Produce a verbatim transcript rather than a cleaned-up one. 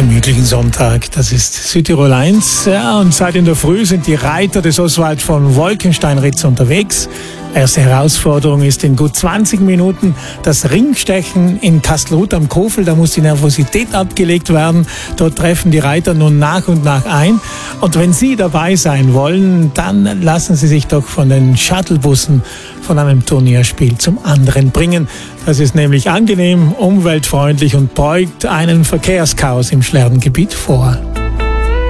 gemütlichen Sonntag. Das ist Südtirol eins. Ja, und seit in der Früh sind die Reiter des Oswald von Wolkenstein-Ritz unterwegs. Erste Herausforderung ist in gut zwanzig Minuten das Ringstechen in Kastelruth am Kofel. Da muss die Nervosität abgelegt werden. Dort treffen die Reiter nun nach und nach ein. Und wenn Sie dabei sein wollen, dann lassen Sie sich doch von den Shuttlebussen von einem Turnierspiel zum anderen bringen. Das ist nämlich angenehm, umweltfreundlich und beugt einen Verkehrschaos im Schlerdengebiet vor.